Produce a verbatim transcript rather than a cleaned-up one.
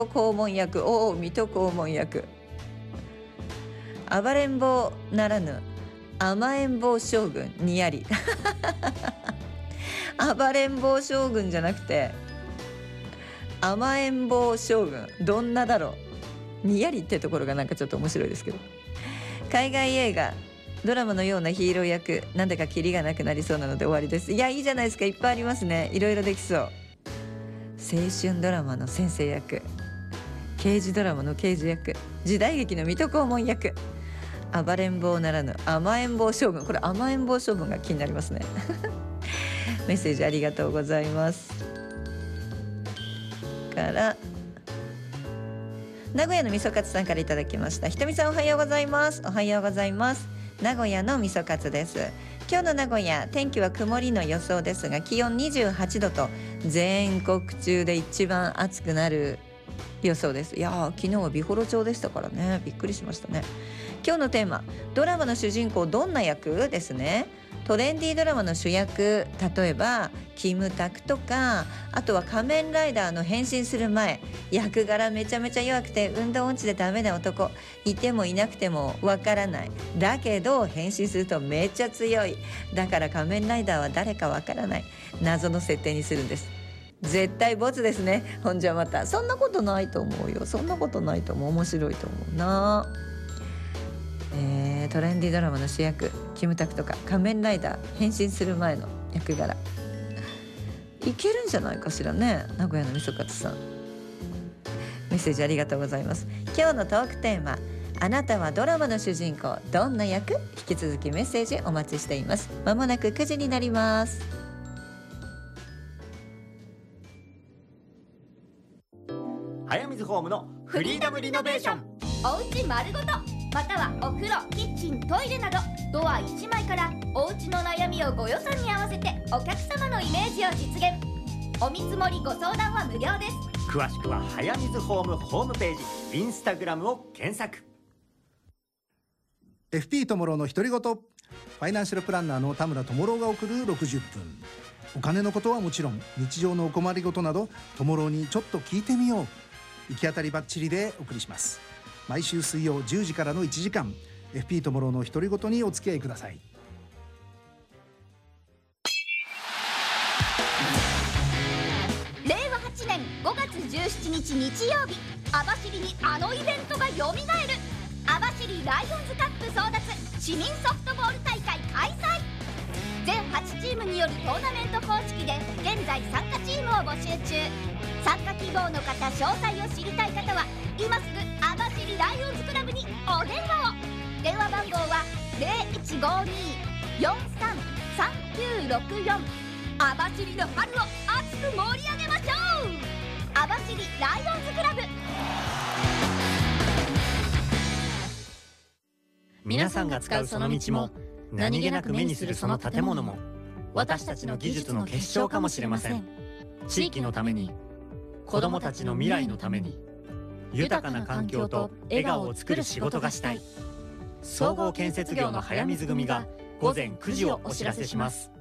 黄門役、おお水戸黄門役。暴れん坊ならぬ甘えん坊将軍にやり暴れん坊将軍じゃなくて甘えん坊将軍、どんなだろう。にやりってところがなんかちょっと面白いですけど。海外映画ドラマのようなヒーロー役、なんだかキリがなくなりそうなので終わりです。いや、いいじゃないですか、いっぱいありますね。いろいろできそう。青春ドラマの先生役、刑事ドラマの刑事役、時代劇の水戸黄門役、暴れん坊ならぬ甘えん坊将軍。これ甘えん坊将軍が気になりますねメッセージありがとうございます。から名古屋のみそかつさんからいただきました。ひとみさん、おはようございます。おはようございます。名古屋のみそかつです。今日の名古屋、天気は曇りの予想ですが、気温にじゅうはちどと全国中で一番暑くなる予想です。いやー、昨日は美幌町でしたからね、びっくりしましたね。今日のテーマ、ドラマの主人公どんな役ですね。トレンディードラマの主役、例えばキムタクとか、あとは仮面ライダーの変身する前、役柄めちゃめちゃ弱くて運動音痴でダメな男、いてもいなくてもわからない、だけど変身するとめっちゃ強い、だから仮面ライダーは誰かわからない、謎の設定にするんです。絶対ボツですね。ほんじゃまた、そんなことないと思うよ。そんなことないと思う。面白いと思うな。えー、トレンディードラマの主役キムタクとか仮面ライダー変身する前の役柄、いけるんじゃないかしらね。名古屋のみそかつさん、メッセージありがとうございます。今日のトークテーマ、あなたはドラマの主人公どんな役。引き続きメッセージお待ちしています。まもなくくじになります。 早水ホームのフリーダムリノベーション。 おうち丸ごと、またはお風呂、キッチン、トイレなどドアいちまいからおうちの悩みをご予算に合わせてお客様のイメージを実現。お見積もりご相談は無料です。 詳しくは早水ホームホームページ、インスタグラムを検索。 エフピー トモローの独り言。ファイナンシャルプランナーの田村智郎が送るろくじゅっぷん。お金のことはもちろん、日常のお困りごとなど智郎にちょっと聞いてみよう。行き当たりばっちりでお送りします。毎週水曜じゅうじからのいちじかん、 エフピー トモローの独り言にお付き合いください。 れいわはちねんごがつじゅうしちにち日曜日、網走にあのイベントがよみがえる。網走ライオンズカップ争奪市民ソフトボール大会開催。全はちチームによるトーナメント方式で現在参加チームを募集中。参加希望の方、詳細を知りたい方は今すぐ網走ライオンズクラブにお電話を。電話番号は ゼロいちごに よんさん さんきゅうろくよん。網走の春を熱く盛り上げましょう。網走ライオンズクラブ。 皆さんが使うその道も、何気なく目にするその建物も、私たちの技術の結晶かもしれません。地域のために、子どもたちの未来のために、豊かな環境と笑顔を作る仕事がしたい。総合建設業の早水組が午前くじをお知らせします。